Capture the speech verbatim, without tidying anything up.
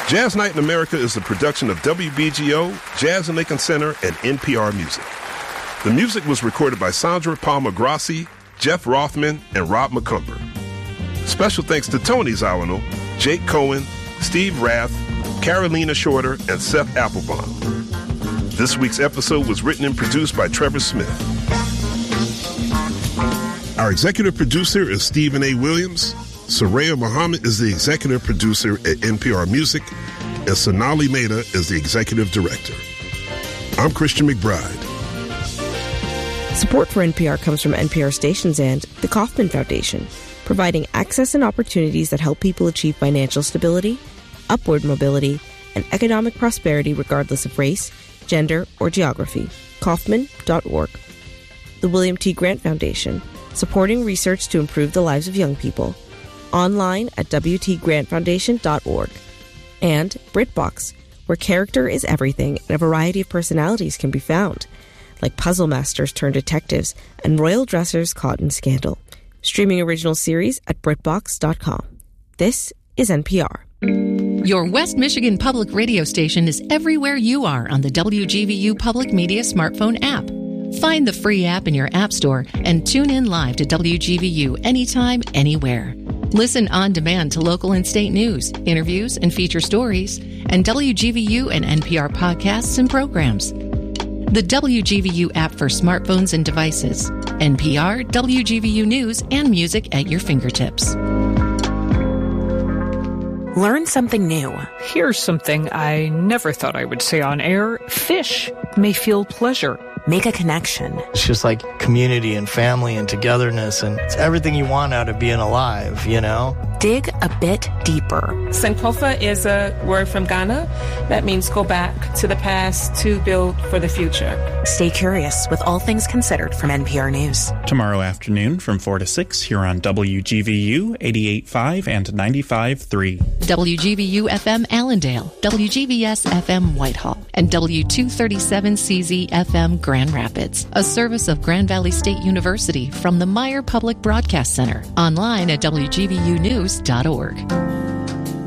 Jazz Night in America is a production of W B G O, Jazz and Lincoln Center, and N P R Music. The music was recorded by Sandra Palmer Grassi, Jeff Rothman, and Rob McCumber. Special thanks to Tony Zawinul, Jake Cohen, Steve Rath, Carolina Shorter, and Seth Applebaum. This week's episode was written and produced by Trevor Smith. Our executive producer is Stephen A. Williams. Soraya Muhammad is the executive producer at N P R Music, and Sonali Mehta is the executive director. I'm Christian McBride. Support for N P R comes from N P R stations and the Kauffman Foundation, providing access and opportunities that help people achieve financial stability, upward mobility, and economic prosperity regardless of race, gender, or geography. Kauffman dot org. The William T. Grant Foundation, supporting research to improve the lives of young people. Online at W T grant foundation dot org. And BritBox, where character is everything and a variety of personalities can be found, like puzzle masters turned detectives and royal dressers caught in scandal. Streaming original series at Brit Box dot com. This is N P R. Your West Michigan Public Radio station is everywhere you are on the W G V U Public Media smartphone app. Find the free app in your app store and tune in live to W G V U anytime, anywhere. Listen on demand to local and state news, interviews, and feature stories, and W G V U and N P R podcasts and programs. The W G V U app for smartphones and devices. N P R, W G V U News, and music at your fingertips. Learn something new. Here's something I never thought I would say on air. Fish may feel pleasure. Make a connection. It's just like community and family and togetherness, and it's everything you want out of being alive, you know? Dig a bit deeper. Sankofa is a word from Ghana that means go back to the past to build for the future. Stay curious with All Things Considered from N P R News. Tomorrow afternoon from four to six here on W G V U eighty-eight point five and ninety-five point three. W G V U F M Allendale, W G V S F M Whitehall, and W two thirty-seven C Z F M Grand Rapids, a service of Grand Valley State University from the Meyer Public Broadcast Center. Online at W G V U news dot org.